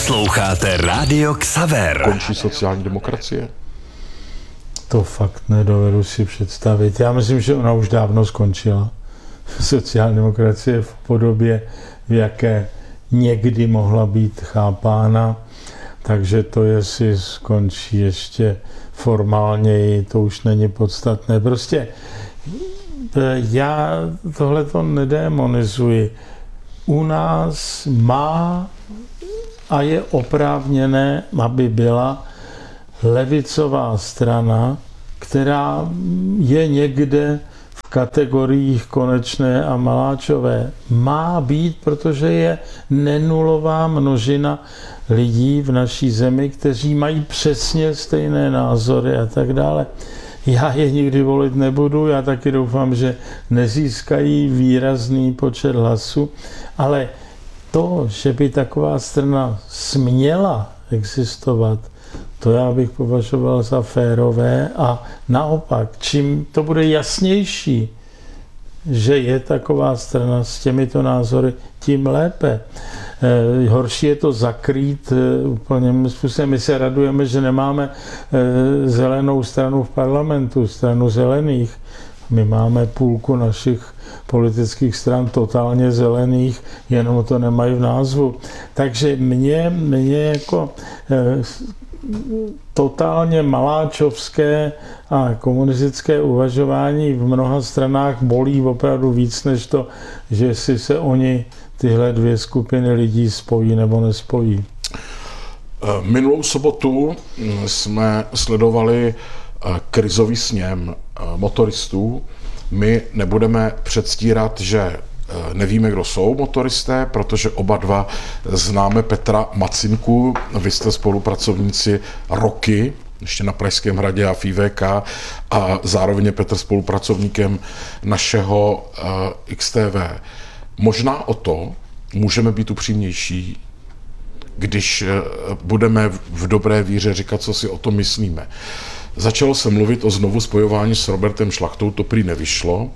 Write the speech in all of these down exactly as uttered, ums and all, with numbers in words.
Posloucháte Rádio Xaver. Končí sociální demokracie? To fakt nedovedu si představit. Já myslím, že ona už dávno skončila. Sociální demokracie v podobě, v jaké někdy mohla být chápána, takže to, jestli skončí ještě formálněji, to už není podstatné. Prostě já tohle to nedémonizuji. U nás má a je oprávněné, aby byla levicová strana, která je někde v kategoriích Konečné a Maláčové. Má být, protože je nenulová množina lidí v naší zemi, kteří mají přesně stejné názory a tak dále. Já je nikdy volit nebudu, já taky doufám, že nezískají výrazný počet hlasů, ale to, že by taková strana směla existovat, to já bych považoval za férové a naopak, čím to bude jasnější, že je taková strana s těmito názory, tím lépe. E, horší je to zakrýt e, úplným způsobem. My se radujeme, že nemáme e, zelenou stranu v parlamentu, stranu zelených. My máme půlku našich politických stran totálně zelených, jenom to nemají v názvu. Takže mě, mě jako e, totálně maláčovské a komunistické uvažování v mnoha stranách bolí opravdu víc, než to, že si se oni tyhle dvě skupiny lidí spojí nebo nespojí. Minulou sobotu jsme sledovali krizový sněm motoristů. My nebudeme předstírat, že nevíme, kdo jsou motoristé, protože oba dva známe Petra Macinku. Vy jste spolupracovníci roky, ještě na Pražském hradě a v I V K, a zároveň je Petr spolupracovníkem našeho uh, X T V. Možná o to můžeme být upřímnější, když uh, budeme v dobré víře říkat, co si o tom myslíme. Začalo se mluvit o znovu spojování s Robertem Šlachtou, to prý nevyšlo.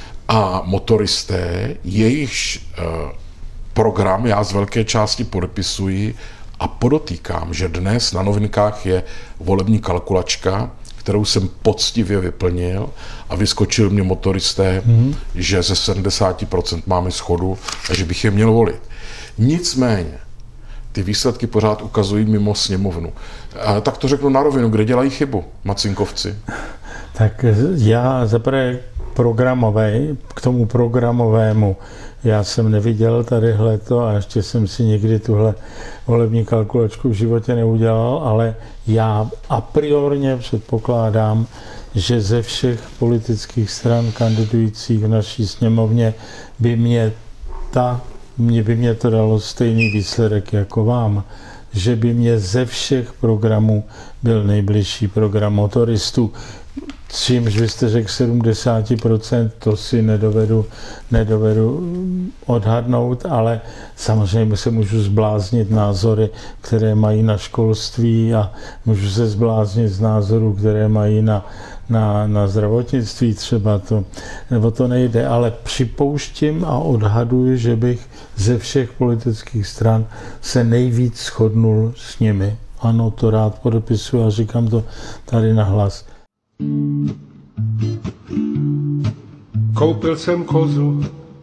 A motoristé, jejichž uh, program já z velké části podepisuji a podotýkám, že dnes na Novinkách je volební kalkulačka, kterou jsem poctivě vyplnil a vyskočil mě motoristé, mm-hmm. že ze sedmdesát procent máme shodu a že bych je měl volit. Nicméně, ty výsledky pořád ukazují mimo sněmovnu. A tak to řeknu na rovinu, kde dělají chybu Macinkovci? Tak já zaprvé programový, k tomu programovému. Já jsem neviděl tadyhleto a ještě jsem si nikdy tuhle volební kalkulačku v životě neudělal, ale já a priorně předpokládám, že ze všech politických stran kandidujících v naší sněmovně by mě ta, mě by mě to dalo stejný výsledek jako vám, že by mě ze všech programů byl nejbližší program motoristů. Čímž vy jste řekl sedmdesát procent, to si nedovedu, nedovedu odhadnout, ale samozřejmě se můžu zbláznit názory, které mají na školství a můžu se zbláznit z názorů, které mají na, na, na zdravotnictví třeba to, nebo to nejde, ale připouštím a odhaduji, že bych ze všech politických stran se nejvíc shodnul s nimi. Ano, to rád podepisuji a říkám to tady nahlas. Koupil jsem kozu